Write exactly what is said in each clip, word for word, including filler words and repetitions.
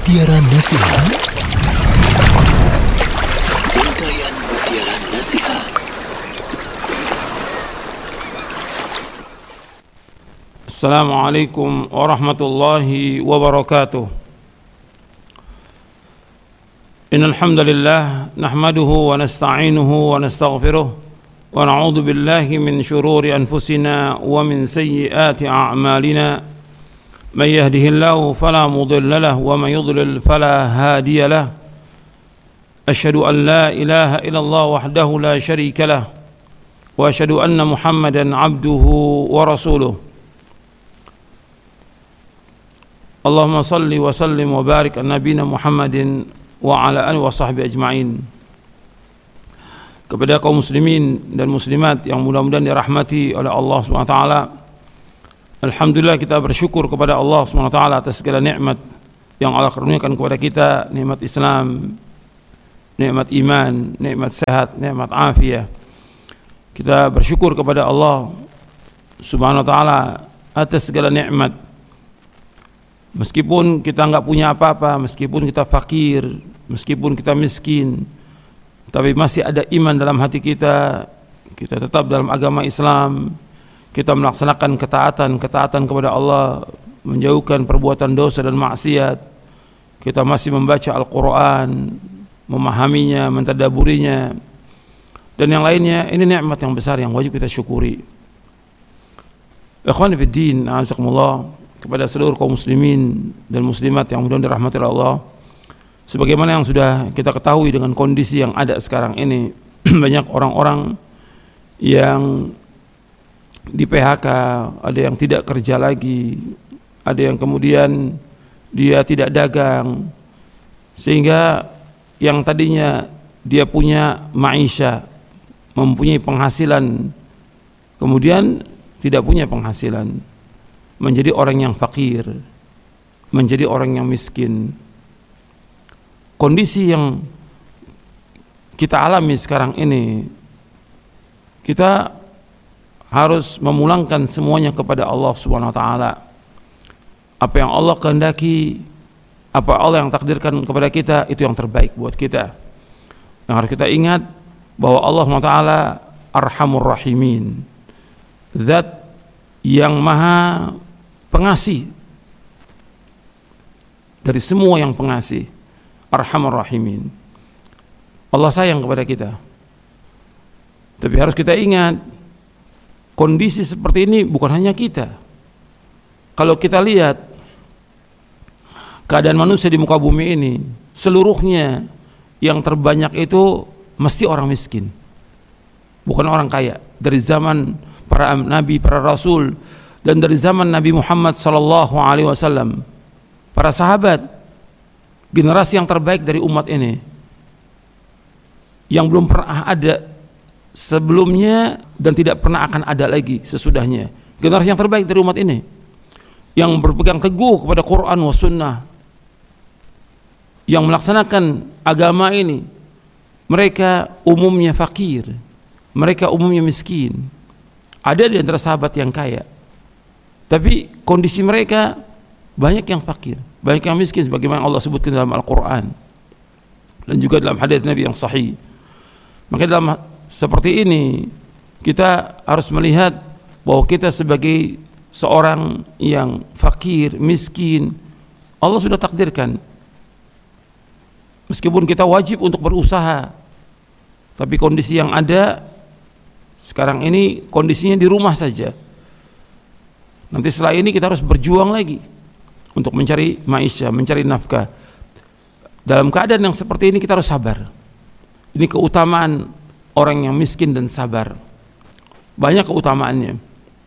Mutiara Nasihat. Rangkaian Mutiara Nasihat. Assalamualaikum warahmatullahi wabarakatuh. Innal hamdalillah nahmaduhu wa nasta'inuhu wa nastaghfiruh wa na'udzu billahi min shururi anfusina wa min sayyiati a'malina. Man yahdihillahu fala mudilla lahu wa man yudlil fala hadiya lahu. Asyhadu an la ilaha illallah wahdahu la syarika lahu wa asyhadu anna Muhammadan 'abduhu wa rasuluh. Allahumma salli wa sallim wa barik ala nabiyina Muhammadin wa ala alihi wa sahbihi ajma'in. Kepada kaum muslimin dan muslimat yang mudah-mudahan dirahmati oleh Allah Subhanahu wa taala. Alhamdulillah, kita bersyukur kepada Allah Subhanahu wa taala atas segala nikmat yang Allah karuniakan kepada kita, nikmat Islam, nikmat iman, nikmat sehat, nikmat afiah. Kita bersyukur kepada Allah Subhanahu wa taala atas segala nikmat. Meskipun kita enggak punya apa-apa, meskipun kita fakir, meskipun kita miskin, tapi masih ada iman dalam hati kita, kita tetap dalam agama Islam, kita melaksanakan ketaatan-ketaatan kepada Allah, menjauhkan perbuatan dosa dan maksiat, kita masih membaca Al-Quran, memahaminya, mentadaburinya, dan yang lainnya. Ini nikmat yang besar yang wajib kita syukuri. Ikhwan fiddin, a'azakumullah, kepada seluruh kaum muslimin dan muslimat yang mudah-mudahan dirahmati oleh Allah. Sebagaimana yang sudah kita ketahui dengan kondisi yang ada sekarang ini, banyak orang-orang yang di P H K, ada yang tidak kerja lagi, ada yang kemudian dia tidak dagang, sehingga yang tadinya dia punya maisha, mempunyai penghasilan, kemudian tidak punya penghasilan, menjadi orang yang fakir, menjadi orang yang miskin. Kondisi yang kita alami sekarang ini, kita harus memulangkan semuanya kepada Allah Subhanahu wa taala. Apa yang Allah kehendaki, apa Allah yang takdirkan kepada kita, itu yang terbaik buat kita. Yang harus kita ingat bahwa Allah Subhanahu wa taala Arhamur Rahimin, Zat yang maha pengasih dari semua yang pengasih, Arhamar Rahimin. Allah sayang kepada kita. Tapi harus kita ingat, kondisi seperti ini bukan hanya kita. Kalau kita lihat keadaan manusia di muka bumi ini, seluruhnya yang terbanyak itu mesti orang miskin, bukan orang kaya. Dari zaman para nabi, para rasul, dan dari zaman Nabi Muhammad sallallahu alaihi wasallam, para sahabat, generasi yang terbaik dari umat ini, yang belum pernah ada sebelumnya dan tidak pernah akan ada lagi sesudahnya. Generasi yang terbaik dari umat ini, yang berpegang teguh kepada Quran wa sunnah, yang melaksanakan agama ini. Mereka umumnya fakir, mereka umumnya miskin. Ada di antara sahabat yang kaya, tapi kondisi mereka banyak yang fakir, banyak yang miskin, sebagaimana Allah sebutkan dalam Al-Quran dan juga dalam hadis Nabi yang sahih. Maka dalam seperti ini kita harus melihat bahwa kita sebagai seorang yang fakir, miskin, Allah sudah takdirkan. Meskipun kita wajib untuk berusaha, tapi kondisi yang ada sekarang ini, kondisinya di rumah saja. Nanti setelah ini kita harus berjuang lagi untuk mencari maisha, mencari nafkah. Dalam keadaan yang seperti ini kita harus sabar. Ini keutamaan orang yang miskin dan sabar. Banyak keutamaannya.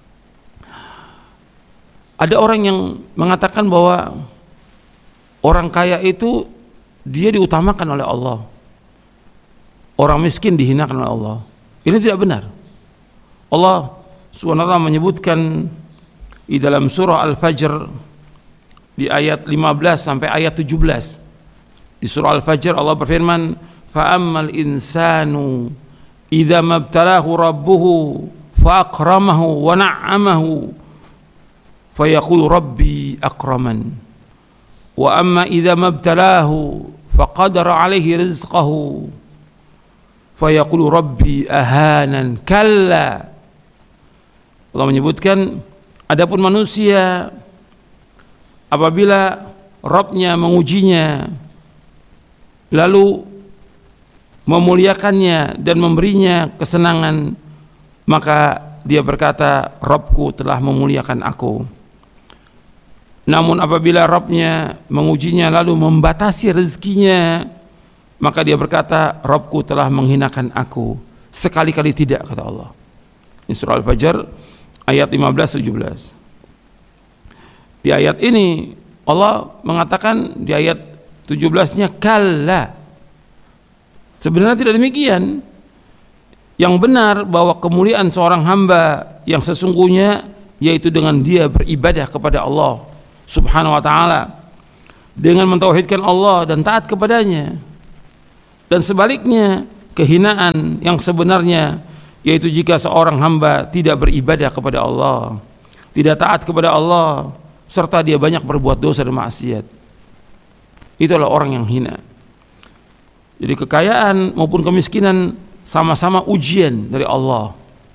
Ada orang yang mengatakan bahwa orang kaya itu dia diutamakan oleh Allah, orang miskin dihinakan oleh Allah. Ini tidak benar. Allah subhanahu wa taala menyebutkan di dalam surah Al-Fajr di ayat lima belas sampai ayat tujuh belas. Di surah Al-Fajr Allah berfirman, "Fa ammal insanu idza mabtalahu rabbuhu fa akramahu wa na'amahu fa yaqulu rabbi akraman wa amma idza mabtalahu faqadara alaihi rizqahu fayaqulu rabbi ahanan kalla. Allah menyebutkan adapun manusia apabila Rabbnya mengujinya lalu memuliakannya dan memberinya kesenangan, maka dia berkata, Rabbku telah memuliakan aku. Namun apabila Rabbnya mengujinya lalu membatasi rezekinya, maka dia berkata, Rabbku telah menghinakan aku. Sekali-kali tidak, kata Allah. Ini surah Al-Fajr ayat lima belas tujuh belas. Di ayat ini Allah mengatakan di ayat tujuh belas-nya kalla. Sebenarnya tidak demikian. Yang benar bahwa kemuliaan seorang hamba yang sesungguhnya yaitu dengan dia beribadah kepada Allah Subhanahu wa taala, dengan mentauhidkan Allah dan taat kepadanya. Dan sebaliknya, kehinaan yang sebenarnya yaitu jika seorang hamba tidak beribadah kepada Allah, tidak taat kepada Allah, serta dia banyak berbuat dosa dan maksiat. Itulah orang yang hina. Jadi kekayaan maupun kemiskinan sama-sama ujian dari Allah.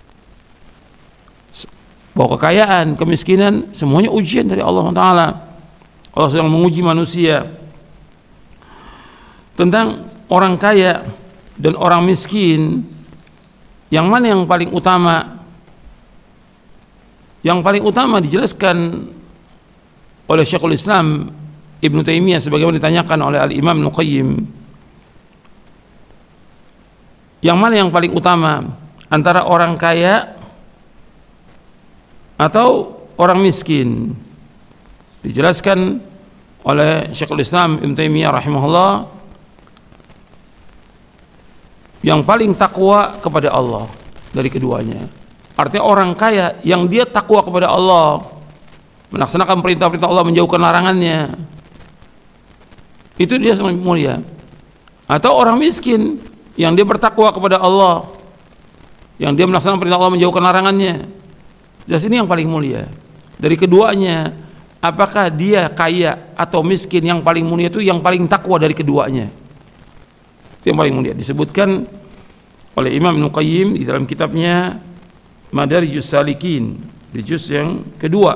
Bahwa kekayaan, kemiskinan semuanya ujian dari Allah Taala. Allah sedang menguji manusia tentang orang kaya dan orang miskin. Yang mana yang paling utama? Yang paling utama dijelaskan oleh Syekhul Islam Ibnu Taimiyah sebagaimana ditanyakan oleh Al-Imam Ibnu Qayyim. Yang mana yang paling utama antara orang kaya atau orang miskin? Dijelaskan oleh Syekhul Islam Ibnu Taimiyah rahimahullah, yang paling takwa kepada Allah dari keduanya. Artinya orang kaya yang dia takwa kepada Allah, melaksanakan perintah-perintah Allah, menjauhkan larangannya, itu dia sangat mulia. Atau orang miskin yang dia bertakwa kepada Allah, yang dia melaksanakan perintah Allah, menjauhkan larangannya, jelas ini yang paling mulia. Dari keduanya, apakah dia kaya atau miskin, yang paling mulia itu yang paling takwa dari keduanya. Itu yang paling mulia. Disebutkan oleh Imam Ibnu Qayyim di dalam kitabnya Madarijus Salikin di juz yang kedua.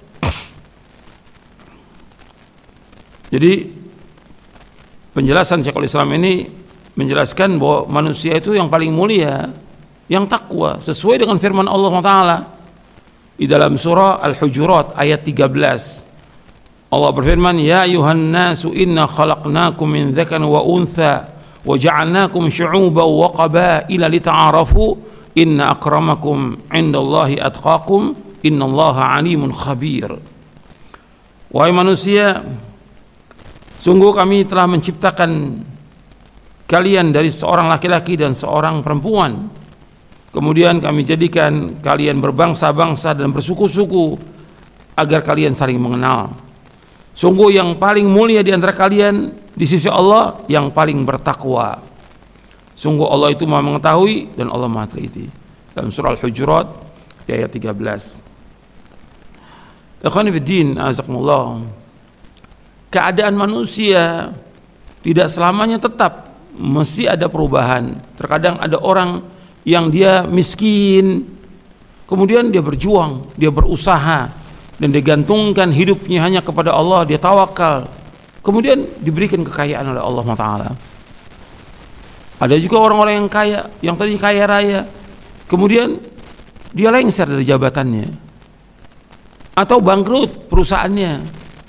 Jadi penjelasan Syekhul Islam ini menjelaskan bahwa manusia itu yang paling mulia yang takwa sesuai dengan firman Allah Taala di dalam surah Al-Hujurat ayat tiga belas. Allah berfirman, ya ayuhan nasu inna khalaqnakum min dzakarin wa untha wa ja'alnakum syu'uban wa qabaila lita'arafu inna akramakum 'indallahi atqakum innallaha 'alimun khabir. Wahai manusia, sungguh kami telah menciptakan kalian dari seorang laki-laki dan seorang perempuan. Kemudian kami jadikan kalian berbangsa-bangsa dan bersuku-suku agar kalian saling mengenal. Sungguh yang paling mulia di antara kalian di sisi Allah yang paling bertakwa. Sungguh Allah itu Maha mengetahui dan Allah Maha teliti. Dalam surah Al-Hujurat ayat tiga belas. Ikhwani fiddin, azakumullah. Keadaan manusia tidak selamanya tetap, mesti ada perubahan. Terkadang ada orang yang dia miskin, kemudian dia berjuang, dia berusaha dan digantungkan hidupnya hanya kepada Allah, dia tawakal, kemudian diberikan kekayaan oleh Allah Taala. Ada juga orang-orang yang kaya, yang tadi kaya raya, kemudian dia lengser dari jabatannya atau bangkrut perusahaannya,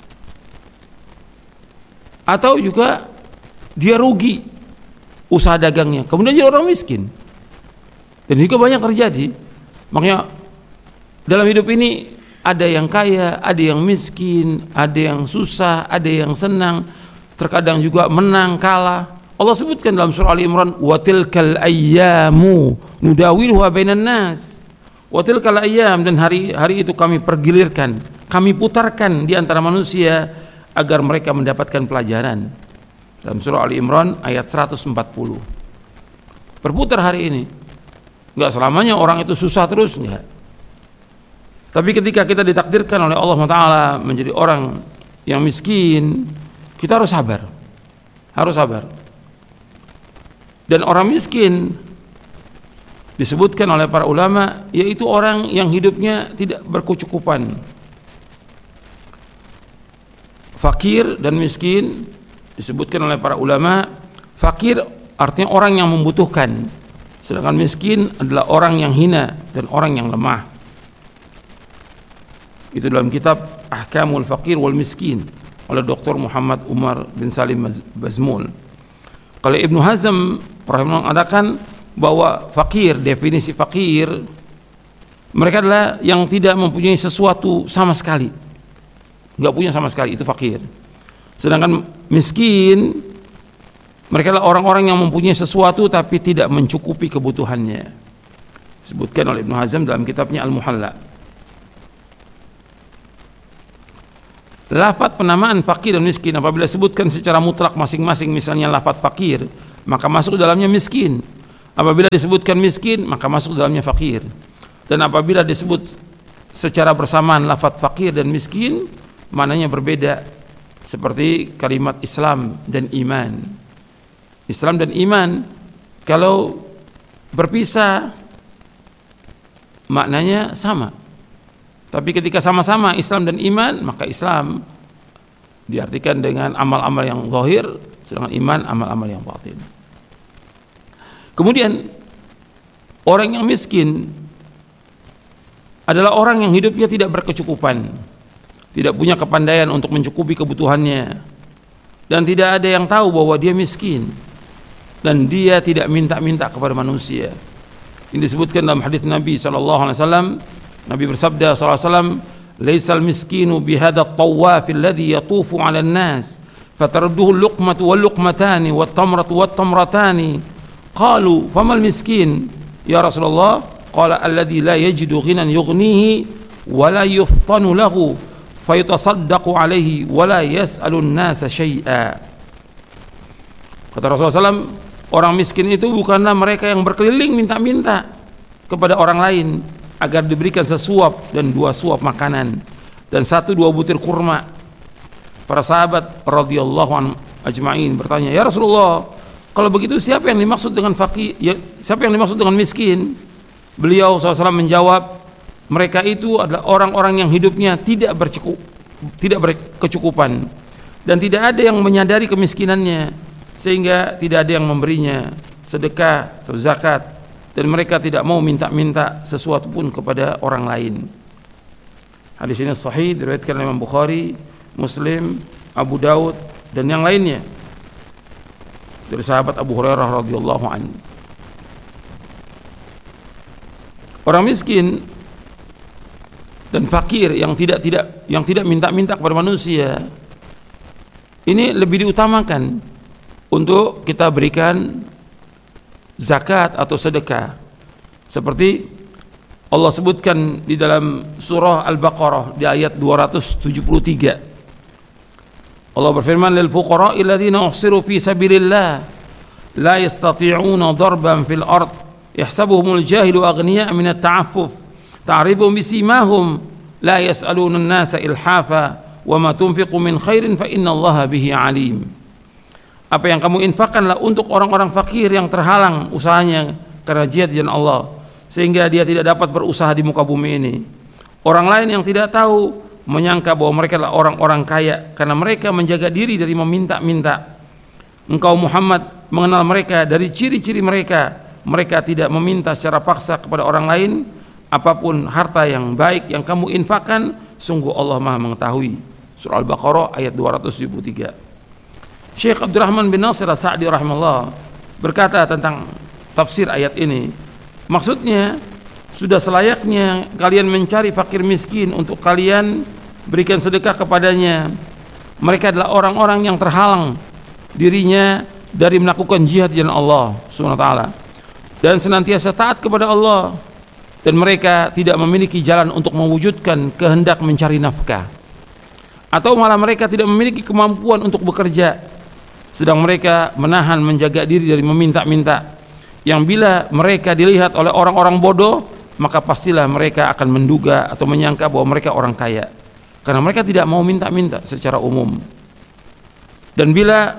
atau juga dia rugi usaha dagangnya, kemudian jadi orang miskin. Dan juga banyak terjadi. Makanya dalam hidup ini ada yang kaya, ada yang miskin, ada yang susah, ada yang senang, terkadang juga menang kalah. Allah sebutkan dalam surah Ali Imran, wa tilkal ayyamu nudawiluha bainan nas. Wa tilkal ayyam, dan hari-hari itu kami pergilirkan, kami putarkan di antara manusia agar mereka mendapatkan pelajaran. Dalam surah Ali Imran ayat seratus empat puluh. Berputar hari ini. Enggak selamanya orang itu susah terus, enggak. Tapi ketika kita ditakdirkan oleh Allah Taala menjadi orang yang miskin, Kita harus sabar. Harus sabar. Dan orang miskin disebutkan oleh para ulama yaitu orang yang hidupnya tidak berkecukupan. Fakir dan miskin disebutkan oleh para ulama, fakir artinya orang yang membutuhkan, sedangkan miskin adalah orang yang hina dan orang yang lemah. Itu dalam kitab Ahkamul Fakir wal Miskin oleh Doktor Muhammad Umar bin Salim Bazmul. Kalau Ibnu Hazm rahimahullah mengatakan bahwa fakir, definisi fakir, mereka adalah yang tidak mempunyai sesuatu sama sekali, nggak punya sama sekali, itu fakir. Sedangkan miskin, mereka adalah orang-orang yang mempunyai sesuatu tapi tidak mencukupi kebutuhannya. Disebutkan oleh Ibnu Hazm dalam kitabnya Al-Muhalla. Lafaz penamaan fakir dan miskin apabila disebutkan secara mutlak masing-masing, misalnya lafaz fakir, maka masuk dalamnya miskin. Apabila disebutkan miskin, maka masuk dalamnya fakir. Dan apabila disebut secara bersamaan lafaz fakir dan miskin, maknanya berbeda. Seperti kalimat Islam dan iman. Islam dan iman kalau berpisah maknanya sama. Tapi ketika sama-sama Islam dan iman, maka Islam diartikan dengan amal-amal yang zahir, sedangkan iman amal-amal yang batin. Kemudian orang yang miskin adalah orang yang hidupnya tidak berkecukupan, tidak punya kepandaian untuk mencukupi kebutuhannya, dan tidak ada yang tahu bahwa dia miskin, dan dia tidak minta-minta kepada manusia. Ini disebutkan dalam hadis Nabi sallallahu alaihi wasallam. Nabi bersabda sallallahu alaihi wasallam, "Laisal miskinu bihadha at-tawaf alladhi yatufu 'ala an-nas, fatarudduhu al-luqmatu wal-luqmatani wat-tamratu wat-tamratani." Qalu, "Famal miskin?" Ya Rasulullah, qala alladhi la yajidu ghinan yughnihi wa la yuftanu lahu fayatasaddaqu 'alaihi wa la yas'alu an-nasa syai'a. Kata Rasulullah sallallahu alaihi wasallam, orang miskin itu bukanlah mereka yang berkeliling minta-minta kepada orang lain agar diberikan sesuap dan dua suap makanan dan satu dua butir kurma. Para sahabat radhiyallahu anhum ajma'in bertanya, "Ya Rasulullah, kalau begitu siapa yang dimaksud dengan fakir? Ya, siapa yang dimaksud dengan miskin?" Beliau sallallahu alaihi wasallam menjawab, mereka itu adalah orang-orang yang hidupnya tidak bercukup, tidak berkecukupan, dan tidak ada yang menyadari kemiskinannya sehingga tidak ada yang memberinya sedekah atau zakat, dan mereka tidak mau minta-minta sesuatu pun kepada orang lain. Hadis ini sahih, diriwayatkan oleh Imam Bukhari, Muslim, Abu Daud dan yang lainnya dari sahabat Abu Hurairah radhiyallahu anhu. Orang miskin dan fakir yang tidak tidak yang tidak minta-minta kepada manusia ini lebih diutamakan untuk kita berikan zakat atau sedekah, seperti Allah sebutkan di dalam surah Al-Baqarah di ayat dua ratus tujuh puluh tiga. Allah berfirman, "Lil fuqara'i alladziina uhsiru fi sabilillah la yastati'una darban fil ard yahsabuhumul jahilu aghniya'a min at-ta'affuf ta'rifuhum bisimahum la yas'aluna an-nasa ilhafa wa ma tunfiqu min khairin fa innallaha bihi 'alim." Apa yang kamu infakkanlah untuk orang-orang fakir yang terhalang usahanya karena jihad di jalan Allah, sehingga dia tidak dapat berusaha di muka bumi ini. Orang lain yang tidak tahu menyangka bahwa mereka adalah orang-orang kaya karena mereka menjaga diri dari meminta-minta. Engkau Muhammad mengenal mereka dari ciri-ciri mereka. Mereka tidak meminta secara paksa kepada orang lain. Apapun harta yang baik yang kamu infakkan, sungguh Allah Maha mengetahui. Surah Al-Baqarah ayat dua ratus tujuh puluh tiga. Syekh Abdurrahman bin Nasir As-Sa'di rahimahullah berkata tentang tafsir ayat ini, maksudnya sudah selayaknya kalian mencari fakir miskin untuk kalian berikan sedekah kepadanya. Mereka adalah orang-orang yang terhalang dirinya dari melakukan jihad di jalan Allah Subhanahu wa taala dan senantiasa taat kepada Allah, dan mereka tidak memiliki jalan untuk mewujudkan kehendak mencari nafkah, atau malah mereka tidak memiliki kemampuan untuk bekerja, sedang mereka menahan menjaga diri dari meminta-minta, yang bila mereka dilihat oleh orang-orang bodoh, maka pastilah mereka akan menduga atau menyangka bahwa mereka orang kaya, karena mereka tidak mau minta-minta secara umum. Dan bila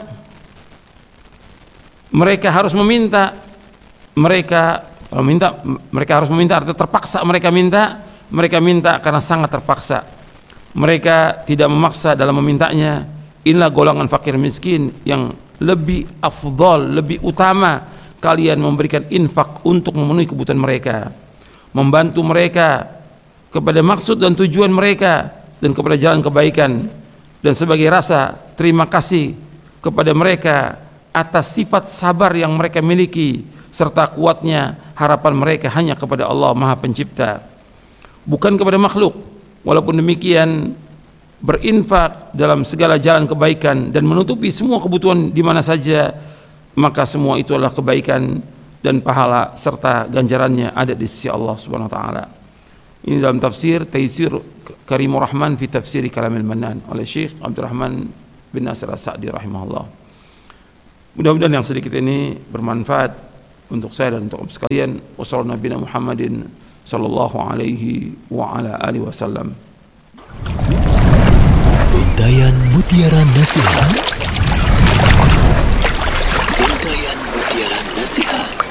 mereka harus meminta, mereka kalau minta mereka harus meminta, artinya terpaksa mereka minta, mereka minta karena sangat terpaksa. Mereka tidak memaksa dalam memintanya. Inilah golongan fakir miskin yang lebih afdal, lebih utama kalian memberikan infak untuk memenuhi kebutuhan mereka, membantu mereka kepada maksud dan tujuan mereka dan kepada jalan kebaikan, dan sebagai rasa terima kasih kepada mereka atas sifat sabar yang mereka miliki serta kuatnya harapan mereka hanya kepada Allah Maha Pencipta, bukan kepada makhluk. Walaupun demikian, berinfak dalam segala jalan kebaikan dan menutupi semua kebutuhan di mana saja, maka semua itu adalah kebaikan dan pahala serta ganjarannya ada di sisi Allah Subhanahu wa taala. Ini dalam tafsir Taisir Karimur Rahman fi Tafsiri Kalamil Mannan oleh Syekh Abdurrahman bin Nasir As-Sa'di rahimahullah. Mudah-mudahan yang sedikit ini bermanfaat untuk saya dan untuk sekalian. Wassallallahu nabiyana Muhammadin sallallahu alaihi wa ala alihi wasallam. Untayan Mutiara Nasihat. Untayan Mutiara Nasihat.